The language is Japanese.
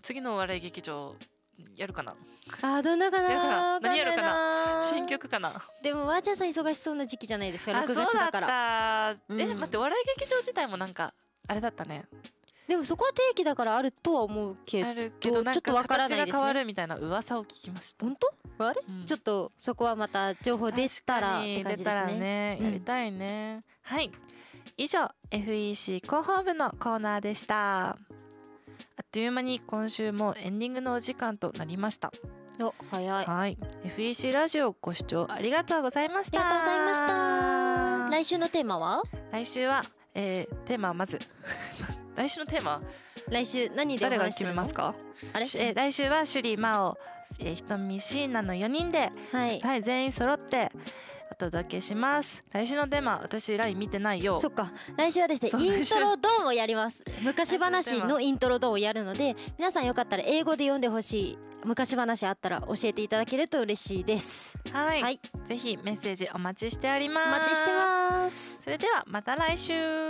次のお笑い劇場やるかな。 どんなかな。 やるかな。 わかんない何やるかな。新曲かな。 でもわーちゃんさん忙しそうな時期じゃないですか。6月そうだだから。 った。待って、お笑い劇場自体もなんかあれだったね。 でもそこは定期だからあるとは思うけど、 あるけどなんかちょっとわからないですね。 形が変わるみたいな噂を聞きました。 本当？あれ、 うんちょっとそこはまた情報出たらって感じですね。 出たらね、やりたいね。はい。以上 FEC 広報部のコーナーでした。あっという間に今週もエンディングのお時間となりました。 お、早い。 はい。FEC ラジオご視聴ありがとうございました。 ありがとうございました。来週のテーマは？ 来週は、テーマはまず来週のテーマ、 来週何でお誰が話しするの？ 決めますか？ あれ？ 来週はシュリー、マオ、ひとみ、シーナの4人で、 はいはい、全員揃ってお届けします。来週のテーマ、私ライン見てないよ。 そっか、来週はですねそうイントロドンをやります。昔話のイントロドンをやるので、皆さんよかったら英語で読んでほしい昔話あったら教えていただけると嬉しいです。 はい、 はい、 ぜひメッセージお待ちしております。 お待ちしてます。 それではまた来週。